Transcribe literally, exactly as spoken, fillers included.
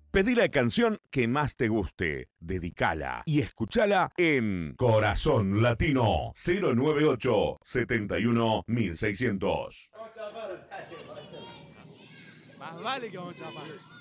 Pedí la canción que más te guste, dedicala y escúchala en Corazón Latino cero nueve ocho setenta y uno mil seiscientos. Vamos a chapar. Más vale que vamos a chapar.